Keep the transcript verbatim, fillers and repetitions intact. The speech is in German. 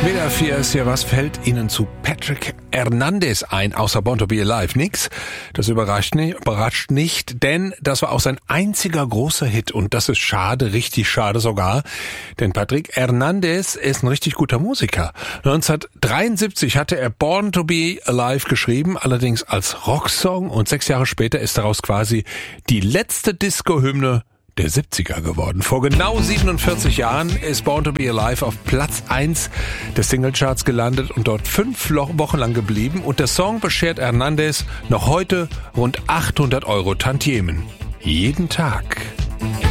W D R vier ist hier, was fällt Ihnen zu Patrick Hernandez ein, außer Born to be Alive? Nix. Das überrascht nicht, überrascht nicht, denn das war auch sein einziger großer Hit und das ist schade, richtig schade sogar, denn Patrick Hernandez ist ein richtig guter Musiker. neunzehnhundertdreiundsiebzig hatte er Born to be Alive geschrieben, allerdings als Rocksong, und sechs Jahre später ist daraus quasi die letzte Disco-Hymne der siebziger geworden. Vor genau siebenundvierzig Jahren ist Born to be Alive auf Platz eins des Singlecharts gelandet und dort fünf Wochen lang geblieben. Und der Song beschert Hernandez noch heute rund achthundert Euro Tantiemen. Jeden Tag.